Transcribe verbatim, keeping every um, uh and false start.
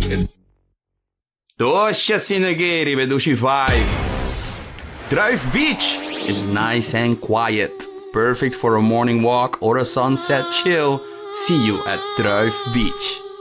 Tosha Sinagiri, Bedushi vibe. Druif Beach is nice and quiet. Perfect for a morning walk or a sunset chill. See you at Druif Beach.